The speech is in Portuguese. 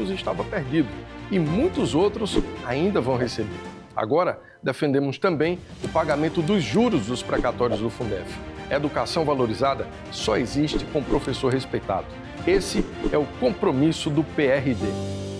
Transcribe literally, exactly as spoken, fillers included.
muitos estava perdido e muitos outros ainda vão receber. Agora, defendemos também o pagamento dos juros dos precatórios do Fundef. Educação valorizada só existe com professor respeitado. Esse é o compromisso do P R D.